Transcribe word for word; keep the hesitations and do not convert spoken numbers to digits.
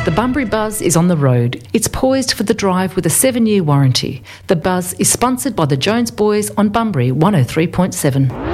The Bunbury Buzz is on the road. It's poised for the drive with a seven-year warranty. The Buzz is sponsored by the Jones Boys on Bunbury one oh three point seven.